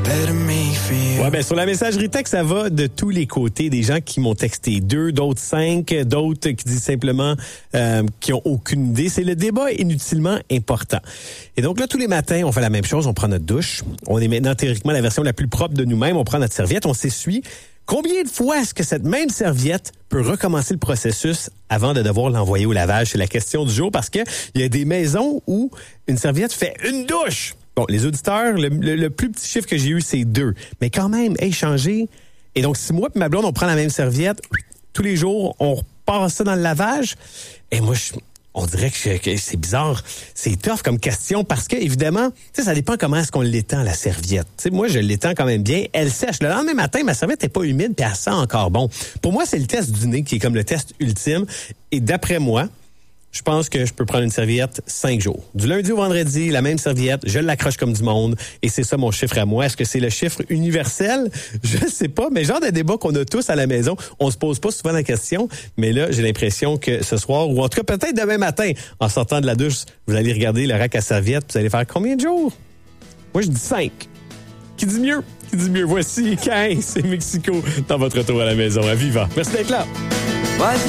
Ouais, ben sur la messagerie texte, ça va de tous les côtés. Des gens qui m'ont texté 2, d'autres 5, d'autres qui disent simplement qui ont aucune idée. C'est le débat inutilement important. Et donc là, tous les matins, on fait la même chose. On prend notre douche. On est maintenant théoriquement la version la plus propre de nous-mêmes. On prend notre serviette, on s'essuie. Combien de fois est-ce que cette même serviette peut recommencer le processus avant de devoir l'envoyer au lavage? C'est la question du jour parce que il y a des maisons où une serviette fait une douche. Bon, les auditeurs, le plus petit chiffre que j'ai eu, c'est 2. Mais quand même, changer. Et donc, si moi et ma blonde, on prend la même serviette, tous les jours, on repasse ça dans le lavage. Et moi, on dirait que c'est bizarre. C'est tough comme question parce que, évidemment, ça dépend comment est-ce qu'on l'étend, la serviette. T'sais, moi, je l'étends quand même bien. Elle sèche. Le lendemain matin, ma serviette n'est pas humide puis elle sent encore bon. Pour moi, c'est le test du nez qui est comme le test ultime. Et d'après moi, je pense que je peux prendre une serviette 5 jours. Du lundi au vendredi, la même serviette, je l'accroche comme du monde et c'est ça mon chiffre à moi. Est-ce que c'est le chiffre universel? Je sais pas, mais genre de débat qu'on a tous à la maison, on se pose pas souvent la question, mais là, j'ai l'impression que ce soir, ou en tout cas peut-être demain matin, en sortant de la douche, vous allez regarder le rack à serviettes, vous allez faire combien de jours? Moi, je dis 5. Qui dit mieux? Qui dit mieux? Voici 15, c'est Mexico dans votre retour à la maison. À Viva. Merci d'être là.